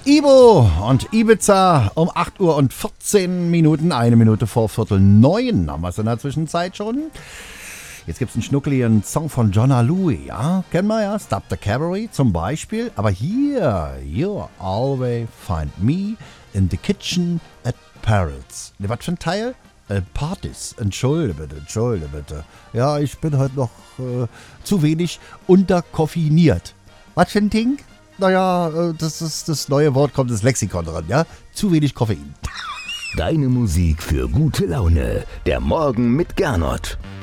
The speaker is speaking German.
Ibo und Ibiza um 8 Uhr und 14 Minuten, 1 Minute vor 8:45 haben wir es in der Zwischenzeit schon. Jetzt gibt es einen schnuckeligen Song von Jonna Louie, ja, kennen wir ja, Stop the Cabaret zum Beispiel. Aber hier, you'll always find me in the kitchen at Parrots. Ne, was für ein Teil? Partys. Entschuldige bitte. Ja, ich bin heute noch zu wenig unterkoffiniert. Was für ein Ding? Naja, das neue Wort kommt ins Lexikon dran, ja? Zu wenig Koffein. Deine Musik für gute Laune. Der Morgen mit Gernot.